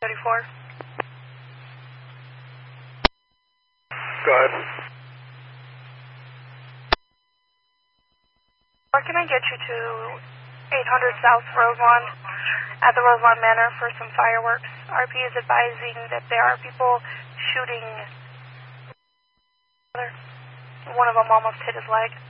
234. Go ahead. Where can I get you to 800 South Roselawn at the Roselawn Manor for some fireworks? RP is advising that there are people shooting. One of them almost hit his leg.